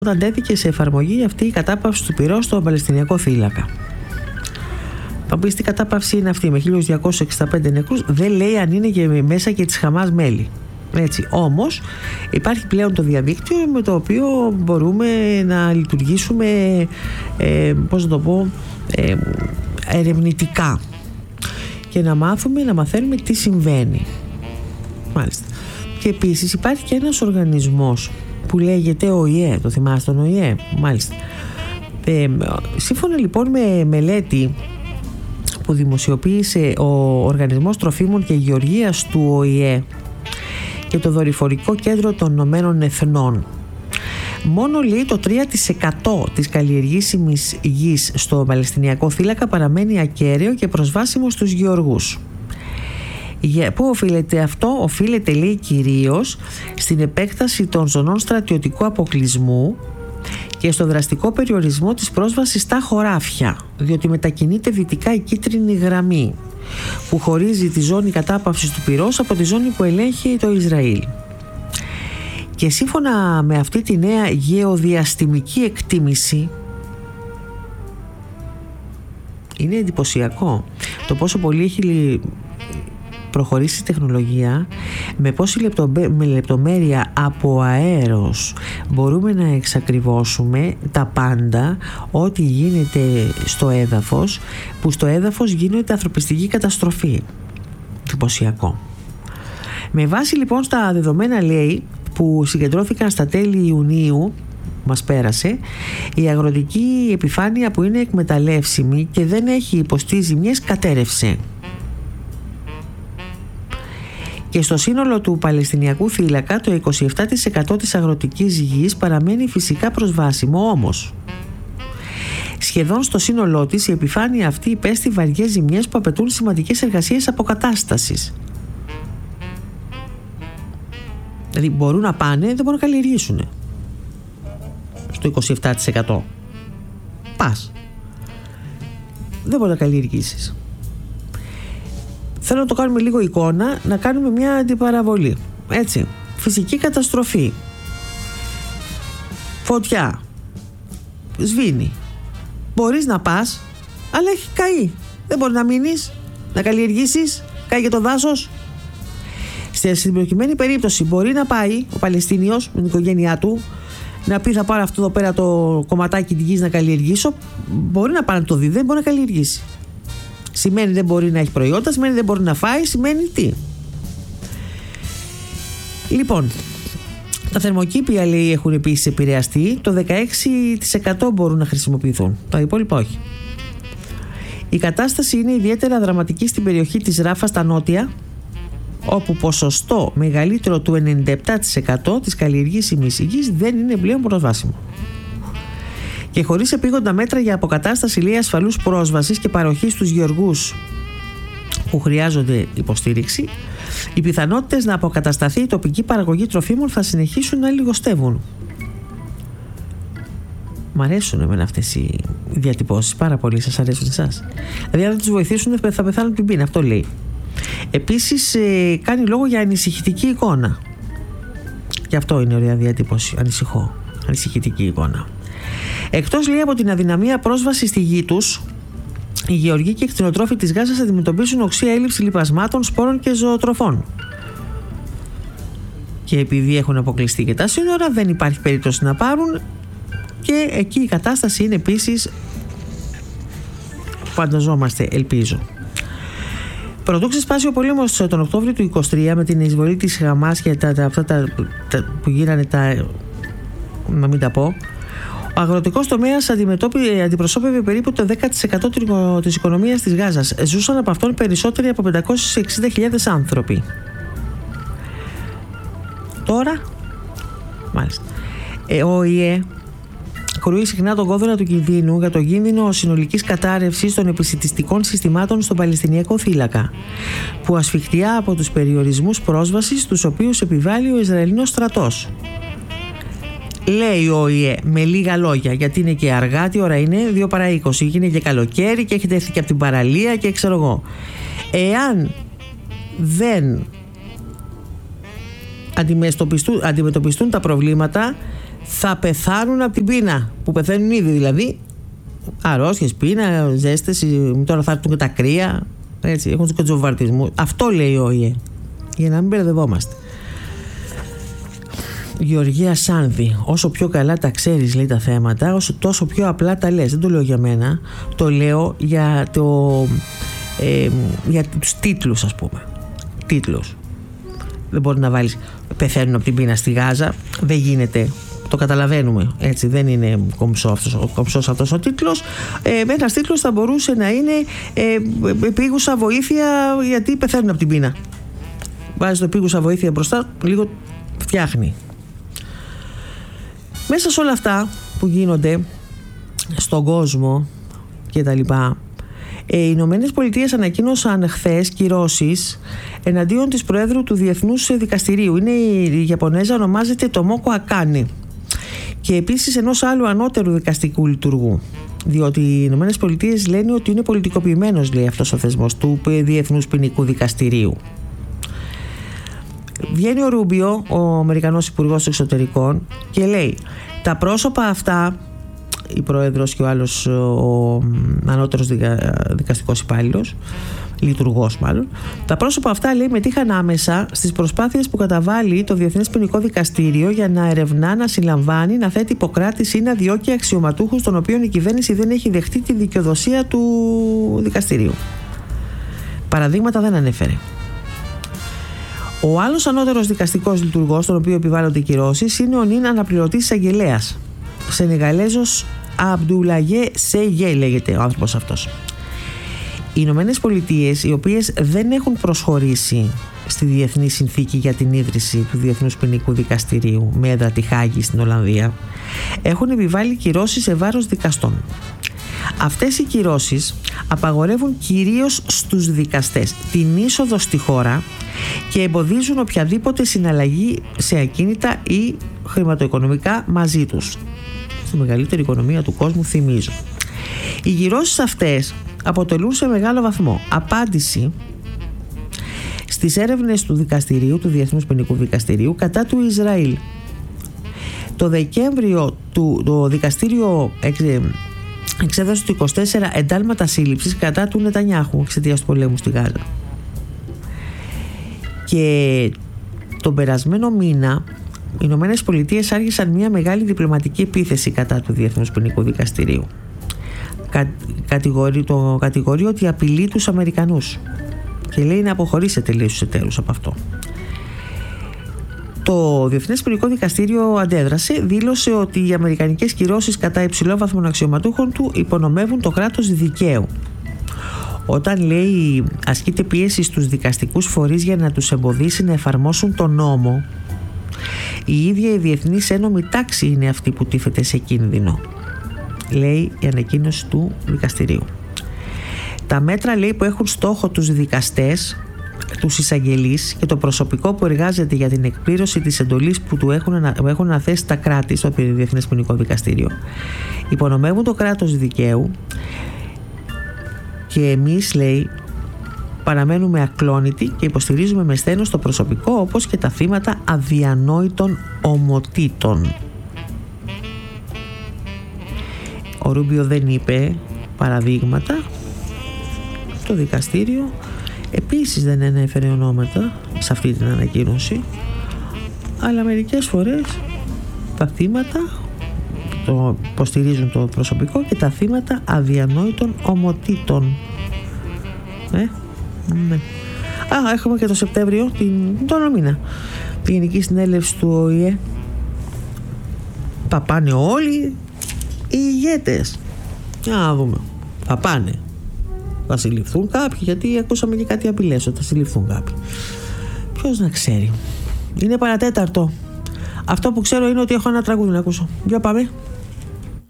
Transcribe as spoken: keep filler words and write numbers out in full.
όταν τέθηκε σε εφαρμογή αυτή η κατάπαυση του πυρός στο Παλαιστινιακό θύλακα. Θα πεις τι κατάπαυση είναι αυτή με χίλια διακόσιους εξήντα πέντε νεκρούς, δεν λέει αν είναι και μέσα και της Χαμάς μέλη. Έτσι. Όμως υπάρχει πλέον το διαδίκτυο με το οποίο μπορούμε να λειτουργήσουμε ε, πώς να το πω ε, ερευνητικά και να μάθουμε, να μαθαίνουμε τι συμβαίνει. Μάλιστα. Και επίσης υπάρχει και ένας οργανισμός που λέγεται Ο Η Ε, το θυμάστε τον Ο Η Ε, μάλιστα. Ε, σύμφωνα λοιπόν με μελέτη που δημοσιοποίησε ο Οργανισμός Τροφίμων και Γεωργίας του Ο Η Ε και το Δορυφορικό Κέντρο των Ηνωμένων Εθνών, μόνο λέει το τρία τοις εκατό της καλλιεργήσιμης γης στο Παλαιστινιακό θύλακα παραμένει ακέραιο και προσβάσιμο στους γεωργούς. Πού οφείλεται αυτό? Οφείλεται, λέει, κυρίως στην επέκταση των ζωνών στρατιωτικού αποκλεισμού και στο δραστικό περιορισμό της πρόσβασης στα χωράφια, διότι μετακινείται δυτικά η κίτρινη γραμμή που χωρίζει τη ζώνη κατάπαυσης του πυρός από τη ζώνη που ελέγχει το Ισραήλ. Και σύμφωνα με αυτή τη νέα γεωδιαστημική εκτίμηση, είναι εντυπωσιακό το πόσο πολύ έχει προχωρήσει η τεχνολογία, με πόση με λεπτομέρεια από αέρος μπορούμε να εξακριβώσουμε τα πάντα, ό,τι γίνεται στο έδαφος, που στο έδαφος γίνεται ανθρωπιστική καταστροφή. Εντυπωσιακό. Με βάση λοιπόν στα δεδομένα, λέει, που συγκεντρώθηκαν στα τέλη Ιουνίου μας πέρασε, η αγροτική επιφάνεια που είναι εκμεταλλεύσιμη και δεν έχει υποστεί ζημιές κατέρευσε. Και στο σύνολο του Παλαιστινιακού θύλακα το είκοσι επτά τοις εκατό της αγροτικής γης παραμένει φυσικά προσβάσιμο, όμως σχεδόν στο σύνολό της η επιφάνεια αυτή υπέστη βαριές ζημιές που απαιτούν σημαντικές εργασίες αποκατάστασης. Δηλαδή μπορούν να πάνε, δεν μπορούν να καλλιεργήσουν στο είκοσι επτά τοις εκατό. Πας, δεν μπορεί να καλλιεργήσεις. Θέλω να το κάνουμε λίγο εικόνα, να κάνουμε μια αντιπαραβολή. Έτσι, φυσική καταστροφή, φωτιά, σβήνει. Μπορείς να πας, αλλά έχει καεί. Δεν μπορεί να μείνεις, να καλλιεργήσεις, καεί και το δάσος. Στην προκειμένη περίπτωση μπορεί να πάει ο Παλαιστίνιος με την οικογένειά του, να πει θα πάρω αυτό εδώ πέρα το κομματάκι της γης να καλλιεργήσω. Μπορεί να πάει να το δει, δεν μπορεί να καλλιεργήσει. Σημαίνει δεν μπορεί να έχει προϊόντα, σημαίνει δεν μπορεί να φάει, σημαίνει τι? Λοιπόν, τα θερμοκήπια, λέει, έχουν επίσης επηρεαστεί. Το δεκαέξι τοις εκατό μπορούν να χρησιμοποιηθούν, τα υπόλοιπα όχι. Η κατάσταση είναι ιδιαίτερα δραματική στην περιοχή της Ράφα στα νότια, όπου ποσοστό μεγαλύτερο του ενενήντα επτά τοις εκατό της καλλιεργήσιμης γης δεν είναι πλέον προσβάσιμο. Και χωρίς επίγοντα μέτρα για αποκατάσταση, λέει, ασφαλούς πρόσβασης και παροχής στους γεωργούς που χρειάζονται υποστήριξη, οι πιθανότητες να αποκατασταθεί η τοπική παραγωγή τροφίμων θα συνεχίσουν να λιγοστεύουν. Μ' αρέσουν εμένα αυτές οι διατυπώσεις πάρα πολύ. Σας αρέσουν εσάς? Δηλαδή, αν δεν τους βοηθήσουν θα πεθάνουν την πείνα, αυτό λέει. Επίσης, ε, κάνει λόγο για ανησυχητική εικόνα. Και αυτό είναι ωραία διατύπωση. Ανησυχώ. Ανησυχητική εικόνα. Εκτός, λέει, από την αδυναμία πρόσβαση στη γη τους, οι γεωργοί και οι κτηνοτρόφοι της Γάζας αντιμετωπίζουν οξία έλλειψη λιπασμάτων, σπόρων και ζωοτροφών. Και επειδή έχουν αποκλειστεί και τα σύνορα, δεν υπάρχει περίπτωση να πάρουν, και εκεί η κατάσταση είναι επίσης, φανταζόμαστε, ελπίζω. Πρωτού ξεσπάσει ο πόλεμος τον Οκτώβριο του είκοσι τρία με την εισβολή της Χαμάς και τα, τα, αυτά τα, τα, που γίνανε τα, να μην τα πω, ο αγροτικός τομέας αντιπροσώπευε περίπου το δέκα τοις εκατό της οικονομίας της Γάζας. Ζούσαν από αυτόν περισσότεροι από πεντακόσιες εξήντα χιλιάδες άνθρωποι. Τώρα, μάλιστα, ε, ο Η Ε κρούει συχνά τον κόδωνα του κινδύνου για το κίνδυνο συνολικής κατάρρευσης των επισιτιστικών συστημάτων στον Παλαιστινιακό θύλακα, που ασφιχτιά από τους περιορισμούς πρόσβασης τους οποίους επιβάλλει ο Ισραηλινός στρατός. Λέει ο Η Ε με λίγα λόγια, γιατί είναι και αργά, τι ώρα είναι, δύο παρά είκοσι, είναι και καλοκαίρι και έχετε έρθει και από την παραλία και ξέρω εγώ. Εάν δεν αντιμετωπιστούν, αντιμετωπιστούν τα προβλήματα, θα πεθάνουν από την πείνα, που πεθαίνουν ήδη δηλαδή. Αρρώστιες, πείνα, ζέστες, τώρα θα έρθουν και τα κρύα, έτσι, έχουν τους κοτζοβαρτισμούς. Αυτό λέει ο ΟΗΕ, για να μην μπερδευόμαστε. Γεωργία Σάνδη, όσο πιο καλά τα ξέρεις, λέει, τα θέματα, όσο τόσο πιο απλά τα λες. Δεν το λέω για μένα, το λέω για, το, ε, για τους τίτλους, ας πούμε. Τίτλους. Δεν μπορεί να βάλεις πεθαίνουν από την πείνα στη Γάζα, δεν γίνεται. Το καταλαβαίνουμε, έτσι, δεν είναι κομψό αυτός, ο κομψός αυτός ο τίτλος. Ε, ένας τίτλος θα μπορούσε να είναι ε, επίγουσα βοήθεια γιατί πεθαίνουν από την πείνα. Βάζει το επίγουσα βοήθεια μπροστά, λίγο φτιάχνει. Μέσα σε όλα αυτά που γίνονται στον κόσμο και τα λοιπά, οι Ηνωμένες Πολιτείες ανακοίνωσαν χθες κυρώσεις εναντίον της Προέδρου του Διεθνούς Δικαστηρίου. Είναι η Ιαπωνέζα, ονομάζεται Τομόκο Ακάνη, και επίσης ενός άλλου ανώτερου δικαστικού λειτουργού, διότι οι Ηνωμένες Πολιτείες λένε ότι είναι πολιτικοποιημένος, λέει, αυτός ο θεσμός του Διεθνούς Ποινικού Δικαστηρίου. Βγαίνει ο Ρούμπιο, ο Αμερικανός Υπουργός Εξωτερικών, και λέει τα πρόσωπα αυτά, η Πρόεδρος και ο άλλος ο ανώτερος δικα, δικαστικός υπάλληλος, λειτουργός μάλλον, τα πρόσωπα αυτά, λέει, μετήχαν άμεσα στις προσπάθειες που καταβάλει το Διεθνές Ποινικό Δικαστήριο για να ερευνά, να συλλαμβάνει, να θέτει υποκράτηση ή να διώκει αξιωματούχους των οποίων η κυβέρνηση δεν έχει δεχτεί τη δικαιοδοσία του δικαστηρίου. Παραδείγματα δεν ανέφερε. Ο άλλος ανώτερος δικαστικός λειτουργός, τον οποίο επιβάλλονται οι κυρώσεις, είναι ο νυν αναπληρωτής εισαγγελέας, Σενεγαλέζος Αμπντουλαγέ Σεγέ λέγεται ο άνθρωπος αυτός. Οι Ηνωμένες Πολιτείες, οι οποίες δεν έχουν προσχωρήσει στη Διεθνή Συνθήκη για την ίδρυση του Διεθνούς Ποινικού Δικαστηρίου με έδρα τη Χάγη στην Ολλανδία, έχουν επιβάλει κυρώσεις σε βάρος δικαστών. Αυτές οι κυρώσεις απαγορεύουν κυρίως στους δικαστές την είσοδο στη χώρα και εμποδίζουν οποιαδήποτε συναλλαγή σε ακίνητα ή χρηματοοικονομικά μαζί τους. Στη μεγαλύτερη οικονομία του κόσμου, θυμίζω. Οι κυρώσεις αυτές αποτελούν σε μεγάλο βαθμό απάντηση στις έρευνες του δικαστηρίου, του Διεθνούς Ποινικού Δικαστηρίου, κατά του Ισραήλ. Το Δεκέμβριο του, το δικαστήριο εξε, εξέδωσε το είκοσι τέσσερα εντάλματα σύλληψης κατά του Νετανιάχου εξαιτίας του πολέμου στη Γάζα. Και τον περασμένο μήνα οι Ηνωμένες Πολιτείες άρχισαν μια μεγάλη διπλωματική επίθεση κατά του Διεθνούς Ποινικού Δικαστηρίου. Κα, κατηγορεί, το κατηγορεί ότι απειλεί τους Αμερικανούς και λέει να αποχωρήσετε, λέει, στους εταίρους από αυτό. Το Διεθνές Ποινικό Δικαστήριο αντέδρασε, δήλωσε ότι οι αμερικανικές κυρώσεις κατά υψηλόβαθμων αξιωματούχων του υπονομεύουν το κράτος δικαίου. Όταν, λέει, ασκείται πίεση στους δικαστικούς φορείς για να τους εμποδίσει να εφαρμόσουν τον νόμο, η ίδια η διεθνής ένομη τάξη είναι αυτή που τίθεται σε κίνδυνο, λέει η ανακοίνωση του δικαστηρίου. Τα μέτρα, λέει, που έχουν στόχο τους δικαστές, τους εισαγγελείς και το προσωπικό που εργάζεται για την εκπλήρωση της εντολής που του έχουν, ανα, έχουν αναθέσει τα κράτη στο Διεθνές Ποινικό Δικαστήριο, υπονομεύουν το κράτος δικαίου και εμείς, λέει, παραμένουμε ακλόνητοι και υποστηρίζουμε με σθένος το προσωπικό όπως και τα θύματα αδιανόητων ομοτήτων. Ο Ρούμπιο δεν είπε παραδείγματα. Το δικαστήριο επίσης δεν ανέφερε ονόματα σε αυτή την ανακοίνωση, αλλά μερικές φορές τα θύματα το υποστηρίζουν το προσωπικό και τα θύματα αδιανόητων ομοτήτων. Ε, ναι. Α, έχουμε και το Σεπτέμβριο, την, τον μήνα, τη Γενική Συνέλευση του ΟΗΕ. Θα πάνε όλοι οι ηγέτες. Να δούμε. Θα πάνε. Θα συλληφθούν κάποιοι, γιατί ακούσαμε και κάτι απειλές ότι θα συλληφθούν κάποιοι. Ποιος να ξέρει. Είναι παρατέταρτο. Αυτό που ξέρω είναι ότι έχω ένα τραγούδι να ακούσω. Για πάμε.